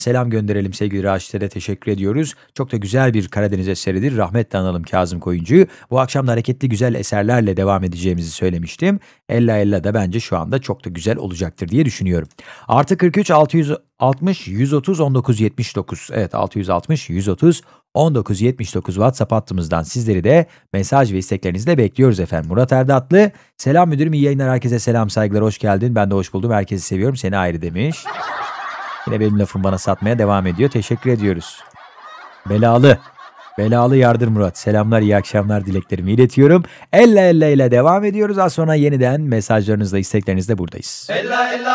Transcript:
selam gönderelim sevgili Raşit'e de teşekkür ediyoruz. Çok da güzel bir Karadeniz eseridir. Rahmetle analım Kazım Koyuncu'yu. Bu akşam da hareketli güzel eserlerle devam edeceğimizi söylemiştim. Ella Ella da bence şu anda çok da güzel olacaktır diye düşünüyorum. Artı 43 660 130 1979. Evet, 660 130 1979 WhatsApp hattımızdan sizleri de mesaj ve isteklerinizle bekliyoruz efendim. Murat Erdatlı, selam müdürüm, iyi yayınlar, herkese selam saygılar, hoş geldin. Ben de hoş buldum, herkesi seviyorum, seni ayrı demiş. Yine benim lafım bana satmaya devam ediyor. Teşekkür ediyoruz. Belalı. Belalı Yardır Murat. Selamlar, iyi akşamlar dileklerimi iletiyorum. Ella Ella ile devam ediyoruz. Az sonra yeniden mesajlarınızla, isteklerinizle buradayız.